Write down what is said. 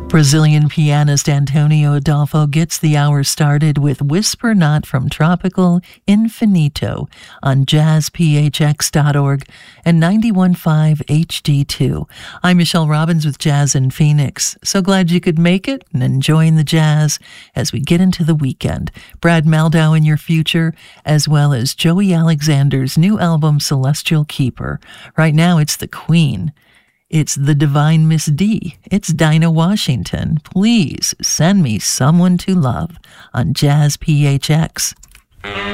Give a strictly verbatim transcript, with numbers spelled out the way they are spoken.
Brazilian pianist Antonio Adolfo gets the hour started with Whisper Not from Tropical Infinito on jazz p h x dot org and ninety-one point five H D two. I'm Michelle Robbins with Jazz in Phoenix. So glad you could make it and enjoying the jazz as we get into the weekend. Brad Mehldau in your future, as well as Joey Alexander's new album Celestial Keeper. Right now it's The Queen. It's the Divine Miss D. It's Dinah Washington. Please send me someone to love on Jazz P H X.